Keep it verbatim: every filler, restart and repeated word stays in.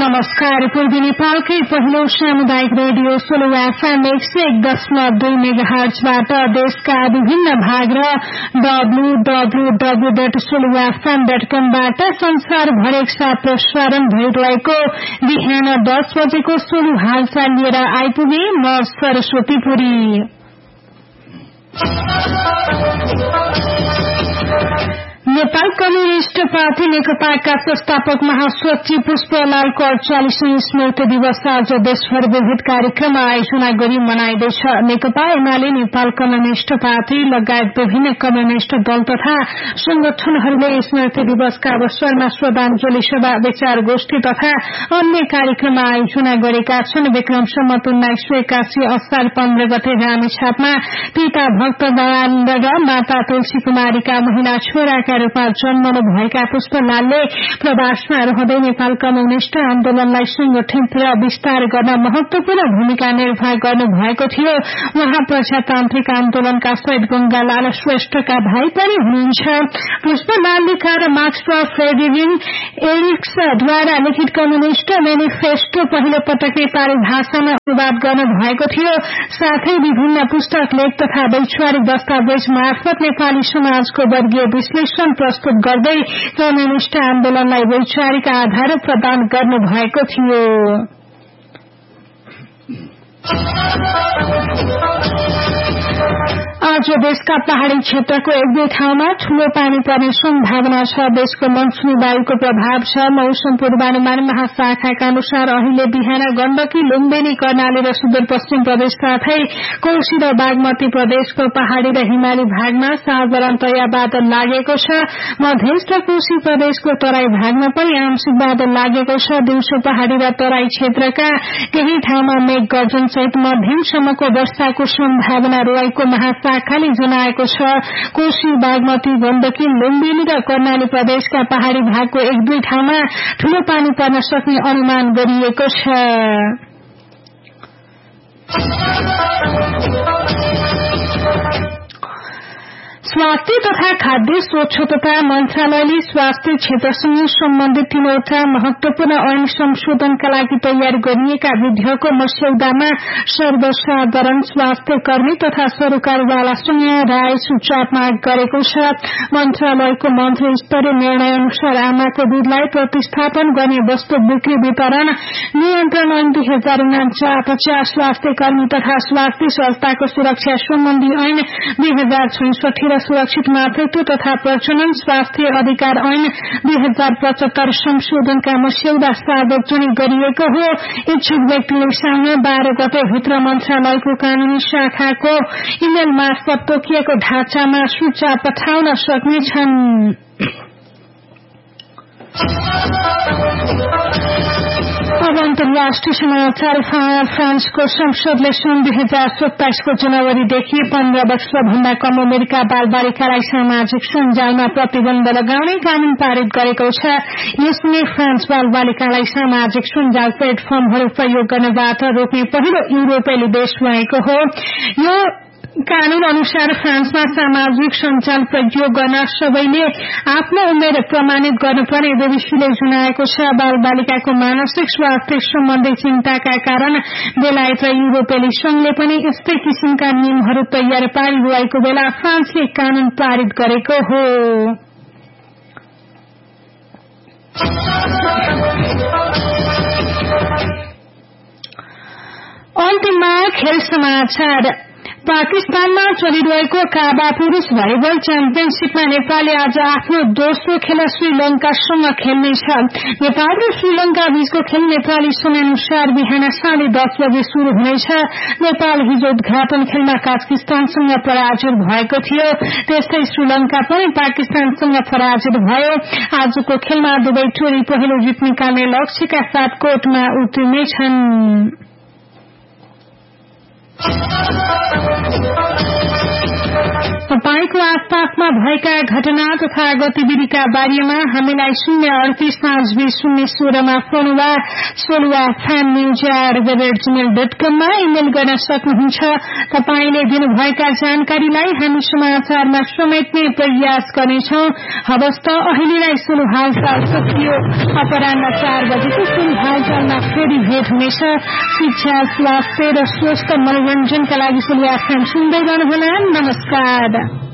नमस्कार। पूर्वी नेपालकै पहिलो सामुदायिक रेडियो सोलो एफएम एक सय एक दशमलव दुई मेगाहर्जबाट देशका विभिन्न भाग र W W W dot solo FM dot कमबाट संसारभर एकसाथ प्रसारण भइरहेको बिहान दस बजेको सोलो हालचाल लिएर आइपुगे म सरस्वती पुरी। नेपाल कम्युनिष्ट पार्टी नेकपाका संस्थापक महासचिव पुष्पलालको अडचालीसौं स्मृति दिवस आज देशभर विविध कार्यक्रम आयोजना गरी मनाइँदैछ। नेकपा एमाले नेपाल कम्युनिष्ट पार्टी लगायत विभिन्न कम्युनिष्ट दल तथा संगठनहरूले स्मृति दिवसका अवसरमा श्रद्धांजलि सभा, विचार गोष्ठी तथा अन्य कार्यक्रम आयोजना गरेका छन्। विक्रम सम्मत उन्नाइस सय एकासी असार पन्ध्र गते रामेछापमा पिता भक्त दयानन्द र माता तुलसी कुमारीका महिला छोराका रूपमा जन्मनु भएका पुष्पलालले प्रवासमा रहँदै नेपाल कम्युनिष्ट आन्दोलनलाई संगठित र विस्तार गर्न महत्वपूर्ण भूमिका निर्वाह गर्नु भएको थियो। उहाँ प्रजातान्त्रिक आन्दोलनका शहीद गंगालाल श्रेष्ठका भाइ पनि हुनुहुन्छ। पुष्पलाल लेखा मार्क्स र फ्रेडरिक एरिक्सद्वारा लिखित कम्युनिष्ट मेनिफेस्टो पहिलो पटक नेपाली भाषामा अनुवाद गर्नु भएको थियो। साथै विभिन्न पुस्तक, लेख तथा वैचारिक दस्तावेज मार्फत नेपाली समाजको वर्गीय विश्लेषण प्रस्तुत गर्दै कम्युनिष्ट आन्दोलनलाई वैचारिक आधार प्रदान गर्नु भएको थियो। आज देशका पहाड़ी क्षेत्रको एक दुई ठाउँमा ठूलो पानी पर्ने सम्भावना छ। देशको मनसुनी वायुको प्रभाव छ। मौसम पूर्वानुमान महाशाखाका अनुसार अहिले बिहान गण्डकी, लुम्बिनी, कर्णाली र सुदूरपश्चिम प्रदेश साथै कोशी र बागमती प्रदेशको पहाड़ी र हिमाली भागमा साधारणतया बादल लागेको छ। मधेस र कोशी प्रदेशको तराई भागमा पनि आंशिक बादल लागेको छ। दिउँसो पहाड़ी र तराई क्षेत्रका केही ठाउँमा मेघ गर्जन सहित मध्यमसम्मको वर्षाको सम्भावना रहेको महाशाखाले जनाएको छ। कोशी, बागमती, गण्डकी, लुम्बिनी र कर्णाली प्रदेशका पहाड़ी भागको एक दुई ठाउँमा ठूलो पानी पर्न सक्ने अनुमान गरिएको छ। स्वास्थ्य तथा खाद्य स्वच्छता मन्त्रालयले स्वास्थ्य क्षेत्रसँग सम्बन्धित तीनवटा महत्वपूर्ण ऐन संशोधनका लागि तयार गरिएका विधेयकको मस्यौदामा सर्वसाधारण स्वास्थ्य कर्मी तथा सरकारवालासँग राय सुझाव माग गरेको छ। मन्त्रालयको मन्त्री स्तरीय निर्णय अनुसार आमाको दूधलाई प्रतिस्थापन गर्ने वस्तु बिक्री वितरण नियन्त्रण ऐन दुई हजार उनापचास, स्वास्थ्य कर्मी तथा स्वास्थ्य संस्थाको सुरक्षा सम्बन्धी ऐन दुई हजार छैसठी र सुरक्षित मातृत्व तथा प्रजनन स्वास्थ्य अधिकार ऐन दुई हजार पचहत्तर संशोधनका मस्यौदा सार्वजनिक गरिएको हो। इच्छुक व्यक्तिले साउन बाह्र गते भित्र मन्त्रालयको कानूनी शाखाको इमेल मार्फत तोकिएको ढाँचामा सूचना पठाउन सक्नेछन्। अब अन्तर्राष्ट्रिय समाचार। फ्रान्सको संसदले सन् दुई हजार सत्ताइसको जनवरीदेखि पन्ध्र वर्षभन्दा कम उमेरका बाल बालिकालाई सामाजिक सञ्जालमा प्रतिबन्ध लगाउने कानून पारित गरेको छ। यसले फ्रान्स बाल बालिकालाई सामाजिक सञ्जाल प्लेटफर्महरू प्रयोग गर्नबाट रोक्ने पहिलो युरोपेली देश भएको हो। यो कानून अनुसार फ्रान्समा सामाजिक सञ्जाल प्रयोग गर्न सबैले आफ्नो उमेर प्रमाणित गर्नुपर्ने बीबीसीले जनाएको छ। बाल बालिकाको मानसिक स्वास्थ्य सम्बन्धी चिन्ताका कारण बेलायत र युरोपेली संघले पनि यस्तै किसिमका नियमहरू तयार पारिरहेको बेला फ्रान्सले कानून पारित गरेको हो। अन्त्यमा खेल समाचार। पाकिस्तानमा चलिरहेको काबा पुरूष भलिबल च्याम्पियनशीपमा नेपालले आज आफ्नो दोस्रो खेल श्रीलंकासँग खेल्नेछ। नेपाल र श्रीलंका बीचको खेल नेपाली समयअनुसार बिहान साढे दस बजे शुरू हुनेछ। नेपाल हिजो उद्घाटन खेलमा काजाकिस्तानसँग पराजित भएको थियो। त्यस्तै श्रीलंका पनि पाकिस्तानसँग पराजित भयो। आजको खेलमा दुवै टोली पहिलो जित निकाल्ने लक्ष्यका साथ कोर्टमा उत्रिनेछन्। तपाईको आसपासमा भएका घटना तथा गतिविधिका बारेमा हामीलाई शून्य अडतीस पाँच बीस शून्य सोह्रमा फोन वा सोलुवा fan news at the rate Gmail dot कममा इमेल गर्न सक्नुहुन्छ। तपाईले दिनुभएका जानकारीलाई हामी समाचारमा समेट्ने प्रयास गर्नेछौं। हवस् त अहिलेलाई सुरु हालचाल सकियो। अपराह्न चार बजेको सुरु हालचालमा फेरि भेट हुनेछ। शिक्षा, स्वास्थ्य र स्वस्थ मनोरञ्जनका लागि सुलुवा फ्यान सुन्दै रहनुहोला। नमस्कार।